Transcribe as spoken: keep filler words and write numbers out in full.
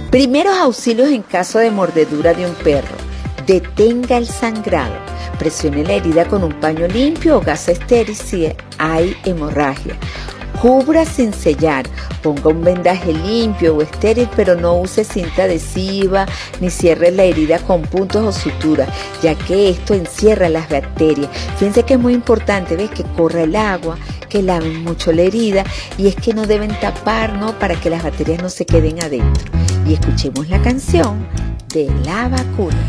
Primeros auxilios en caso de mordedura de un perro. Detenga el sangrado. Presione la herida con un paño limpio o gasa estéril si hay hemorragia. Cubra sin sellar. Ponga un vendaje limpio o estéril, pero no use cinta adhesiva ni cierre la herida con puntos o suturas, ya que esto encierra las bacterias. Fíjense que es muy importante, ¿ves? Que corra el agua, que laven mucho la herida, y es que no deben tapar, ¿no? Para que las bacterias no se queden adentro. Y escuchemos la canción de la vacuna.